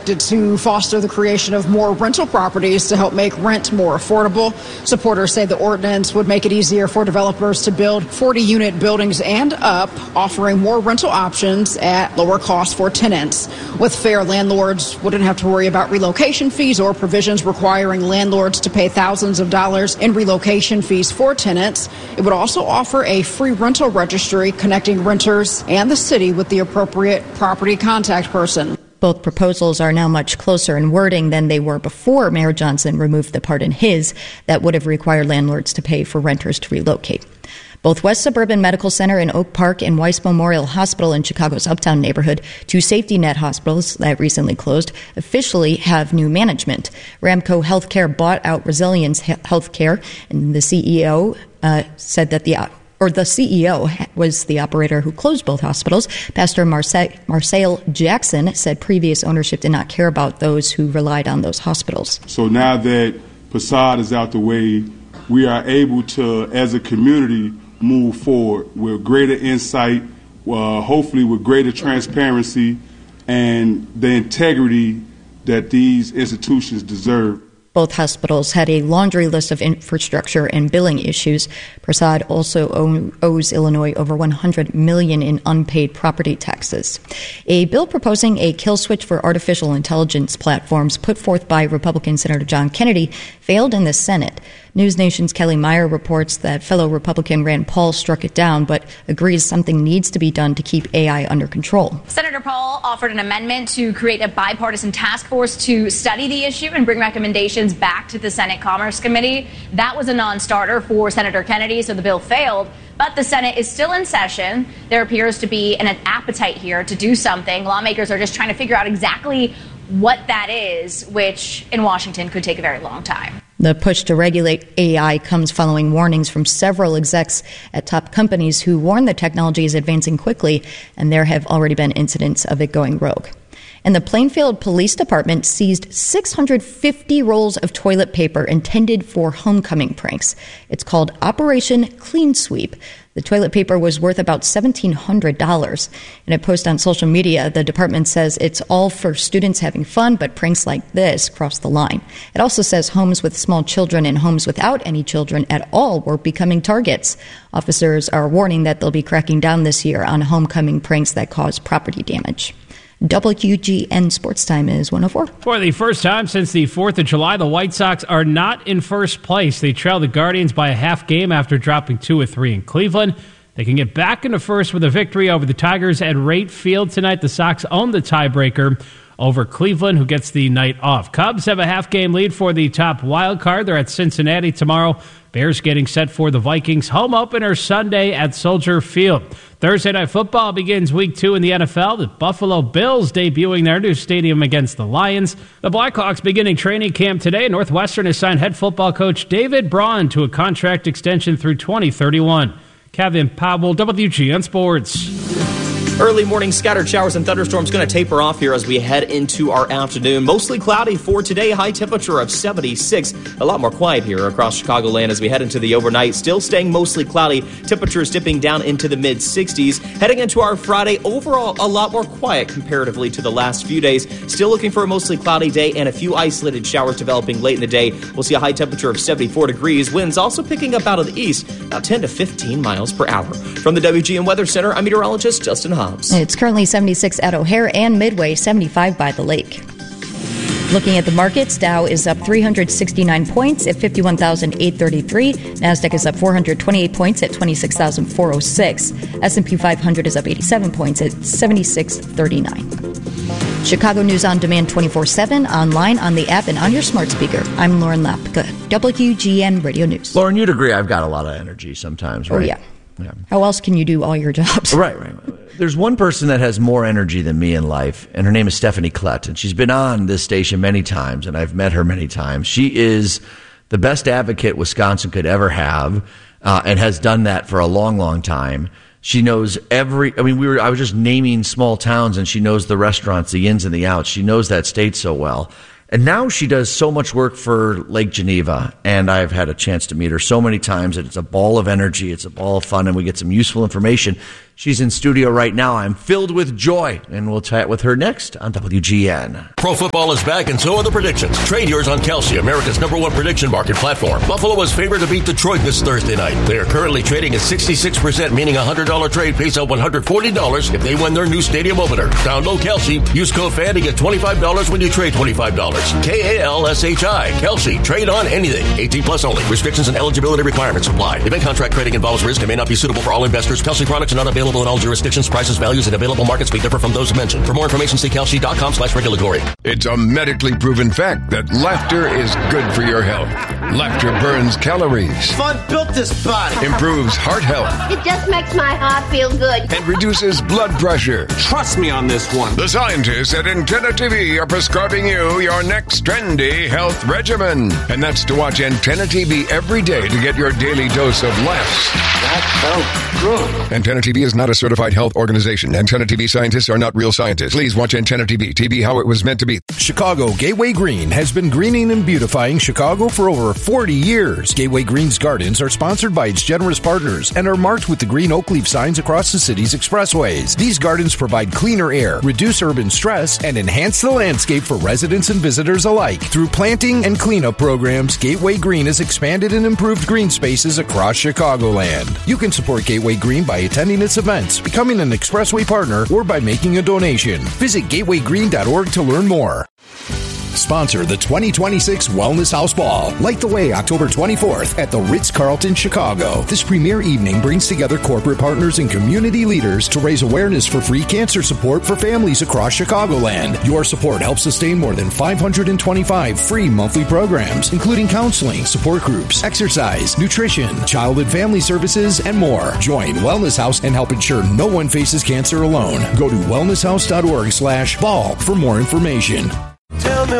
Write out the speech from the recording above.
expected to foster the creation of more rental properties to help make rent more affordable. Supporters say the ordinance would make it easier for developers to build 40-unit buildings and up, offering more rental options at lower cost for tenants. With FAIR, landlords wouldn't have to worry about relocation fees or provisions requiring landlords to pay thousands of dollars in relocation fees for tenants. It would also offer a free rental registry connecting renters and the city with the appropriate property contact person. Both proposals are now much closer in wording than they were before Mayor Johnson removed the part in his that would have required landlords to pay for renters to relocate. Both West Suburban Medical Center in Oak Park and Weiss Memorial Hospital in Chicago's Uptown neighborhood, two safety net hospitals that recently closed, officially have new management. Ramco Healthcare bought out Resilience Healthcare, and the CEO said that the CEO was the operator who closed both hospitals. Pastor Marcel Jackson said previous ownership did not care about those who relied on those hospitals. So now that Passad is out the way, we are able to, as a community, move forward with greater insight, hopefully with greater transparency and the integrity that these institutions deserve. Both hospitals had a laundry list of infrastructure and billing issues. Prasad also owes Illinois over $100 million in unpaid property taxes. A bill proposing a kill switch for artificial intelligence platforms put forth by Republican Senator John Kennedy failed in the Senate. News Nation's Kelly Meyer reports that fellow Republican Rand Paul struck it down, but agrees something needs to be done to keep AI under control. Senator Paul offered an amendment to create a bipartisan task force to study the issue and bring recommendations back to the Senate Commerce Committee. That was a non-starter for Senator Kennedy, so the bill failed. But the Senate is still in session. There appears to be an appetite here to do something. Lawmakers are just trying to figure out exactly what that is, which in Washington could take a very long time. The push to regulate AI comes following warnings from several execs at top companies who warn the technology is advancing quickly, and there have already been incidents of it going rogue. And the Plainfield Police Department seized 650 rolls of toilet paper intended for homecoming pranks. It's called Operation Clean Sweep. The toilet paper was worth about $1,700. In a post on social media, the department says it's all for students having fun, but pranks like this cross the line. It also says homes with small children and homes without any children at all were becoming targets. Officers are warning that they'll be cracking down this year on homecoming pranks that cause property damage. WGN Sports Time is 104. For the first time since the 4th of July, the White Sox are not in first place. They trail the Guardians by a half game after dropping 2 of 3 in Cleveland. They can get back into first with a victory over the Tigers at Rate Field tonight. The Sox own the tiebreaker over Cleveland, who gets the night off. Cubs have a half-game lead for the top wild card. They're at Cincinnati tomorrow. Bears getting set for the Vikings home opener Sunday at Soldier Field. Thursday Night Football begins Week 2 in the NFL. The Buffalo Bills debuting their new stadium against the Lions. The Blackhawks beginning training camp today. Northwestern has signed head football coach David Braun to a contract extension through 2031. Kevin Powell, WGN Sports. Early morning scattered showers and thunderstorms going to taper off here as we head into our afternoon. Mostly cloudy for today, high temperature of 76. A lot more quiet here across Chicagoland as we head into the overnight. Still staying mostly cloudy. Temperatures dipping down into the mid-60s. Heading into our Friday, overall a lot more quiet comparatively to the last few days. Still looking for a mostly cloudy day and a few isolated showers developing late in the day. We'll see a high temperature of 74 degrees. Winds also picking up out of the east, about 10 to 15 miles per hour. From the WGN Weather Center, I'm meteorologist Justin Hobbs. It's currently 76 at O'Hare and Midway, 75 by the lake. Looking at the markets, Dow is up 369 points at 51,833. NASDAQ is up 428 points at 26,406. S&P 500 is up 87 points at 7639. Chicago News on Demand 24/7, online, on the app, and on your smart speaker. I'm Lauren Lapka, WGN Radio News. Lauren, you'd agree I've got a lot of energy sometimes, right? Oh, yeah. How else can you do all your jobs? Right. There's one person that has more energy than me in life, and her name is Stephanie Klett, and she's been on this station many times, and I've met her many times. She is the best advocate Wisconsin could ever have, and has done that for a long, long time. She knows I was just naming small towns, and she knows the restaurants, the ins and the outs. She knows that state so well. And now she does so much work for Lake Geneva, and I've had a chance to meet her so many times, and it's a ball of energy, it's a ball of fun, and we get some useful information. She's in studio right now. I'm filled with joy, and we'll chat with her next on WGN. Pro football is back, and so are the predictions. Trade yours on Kalshi, America's #1 prediction market platform. Buffalo was favored to beat Detroit this Thursday night. They are currently trading at 66%, meaning a $100 trade pays out $140 if they win their new stadium opener. Download Kalshi. Use code FAN to get $25 when you trade $25. KALSHI. Kalshi. Trade on anything. 18 plus only. Restrictions and eligibility requirements apply. Event contract trading involves risk and may not be suitable for all investors. Kalshi products are not available in all jurisdictions. Prices, values, and available markets may differ from those mentioned. For more information, see kalshi.com/regulatory. It's a medically proven fact that laughter is good for your health. Laughter burns calories. Fun built this body. Improves heart health. It just makes my heart feel good. And reduces blood pressure. Trust me on this one. The scientists at Antenna TV are prescribing you your next trendy health regimen. And that's to watch Antenna TV every day to get your daily dose of laughs. That felt good. Antenna TV is not a certified health organization. Antenna TV scientists are not real scientists. Please watch Antenna TV. TV how it was meant to be. Chicago Gateway Green has been greening and beautifying Chicago for over 40 years. Gateway Green's gardens are sponsored by its generous partners and are marked with the green oak leaf signs across the city's expressways. These gardens provide cleaner air, reduce urban stress, and enhance the landscape for residents and visitors alike. Through planting and cleanup programs, Gateway Green has expanded and improved green spaces across Chicagoland. You can support Gateway Green by attending its events, becoming an Expressway partner, or by making a donation. Visit gatewaygreen.org to learn more. Sponsor the 2026 Wellness House Ball. Light the way October 24th at the Ritz-Carlton, Chicago. This premier evening brings together corporate partners and community leaders to raise awareness for free cancer support for families across Chicagoland. Your support helps sustain more than 525 free monthly programs, including counseling, support groups, exercise, nutrition, child and family services, and more. Join Wellness House and help ensure no one faces cancer alone. Go to wellnesshouse.org/ball for more information. Tell me